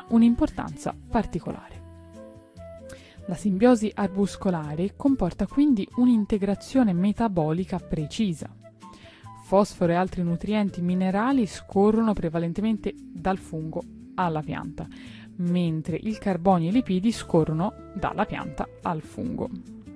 un'importanza particolare. La simbiosi arbuscolare comporta quindi un'integrazione metabolica precisa. Fosforo e altri nutrienti minerali scorrono prevalentemente dal fungo alla pianta, mentre il carbonio e i lipidi scorrono dalla pianta al fungo.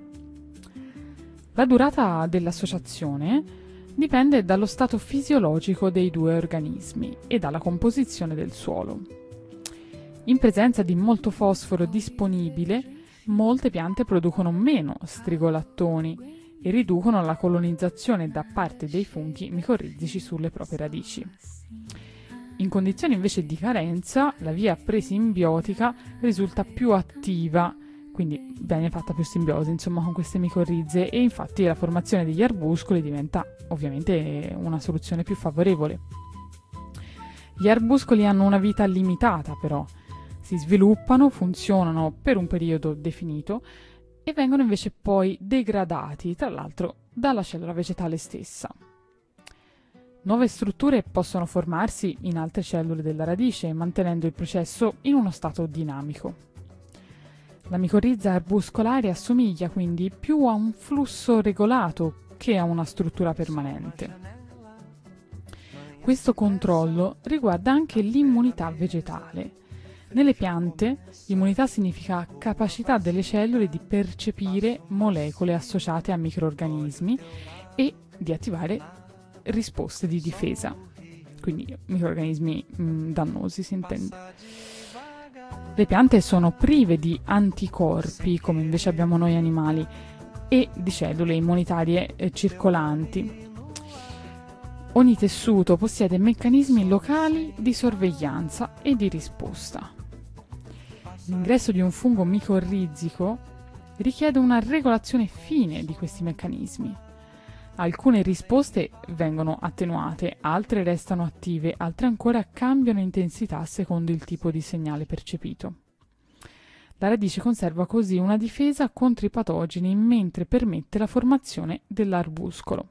La durata dell'associazione dipende dallo stato fisiologico dei due organismi e dalla composizione del suolo. In presenza di molto fosforo disponibile, molte piante producono meno strigolattoni e riducono la colonizzazione da parte dei funghi micorrizici sulle proprie radici. In condizioni invece di carenza, la via presimbiotica risulta più attiva, quindi viene fatta più simbiosi, insomma, con queste micorrize, e infatti la formazione degli arbuscoli diventa ovviamente una soluzione più favorevole. Gli arbuscoli hanno una vita limitata, però. Si sviluppano, funzionano per un periodo definito e vengono invece poi degradati, tra l'altro, dalla cellula vegetale stessa. Nuove strutture possono formarsi in altre cellule della radice, mantenendo il processo in uno stato dinamico. La micorriza arbuscolare assomiglia quindi più a un flusso regolato che a una struttura permanente. Questo controllo riguarda anche l'immunità vegetale. Nelle piante, immunità significa capacità delle cellule di percepire molecole associate a microrganismi e di attivare risposte di difesa, quindi microrganismi dannosi, si intende. Le piante sono prive di anticorpi, come invece abbiamo noi animali, e di cellule immunitarie circolanti. Ogni tessuto possiede meccanismi locali di sorveglianza e di risposta. L'ingresso di un fungo micorrizico richiede una regolazione fine di questi meccanismi. Alcune risposte vengono attenuate, altre restano attive, altre ancora cambiano intensità secondo il tipo di segnale percepito. La radice conserva così una difesa contro i patogeni mentre permette la formazione dell'arbuscolo.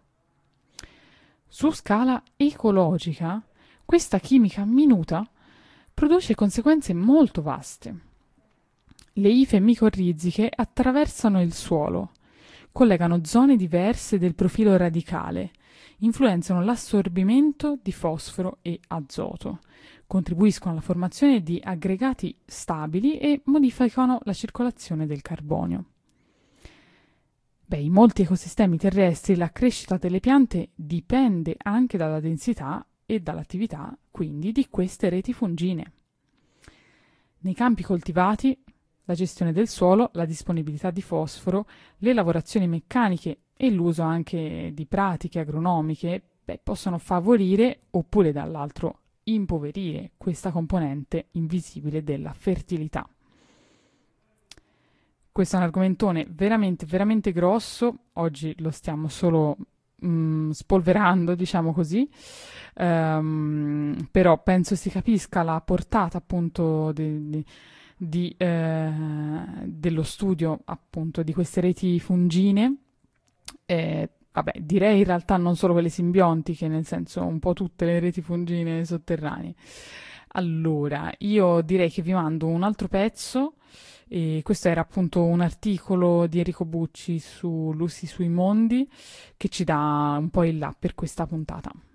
Su scala ecologica, questa chimica minuta produce conseguenze molto vaste. Le ife micorriziche attraversano il suolo, collegano zone diverse del profilo radicale, influenzano l'assorbimento di fosforo e azoto, contribuiscono alla formazione di aggregati stabili e modificano la circolazione del carbonio. In molti ecosistemi terrestri la crescita delle piante dipende anche dalla densità e dall'attività, quindi, di queste reti fungine. Nei campi coltivati, la gestione del suolo, la disponibilità di fosforo, le lavorazioni meccaniche e l'uso anche di pratiche agronomiche possono favorire oppure dall'altro impoverire questa componente invisibile della fertilità. Questo è un argomentone veramente, veramente grosso, oggi lo stiamo solo spolverando, diciamo così, però penso si capisca la portata appunto dello studio appunto di queste reti fungine. Direi in realtà non solo quelle simbiontiche, nel senso un po' tutte le reti fungine sotterranee. Allora, io direi che vi mando un altro pezzo, e questo era appunto un articolo di Enrico Bucci su Lucy sui mondi, che ci dà un po' il là per questa puntata.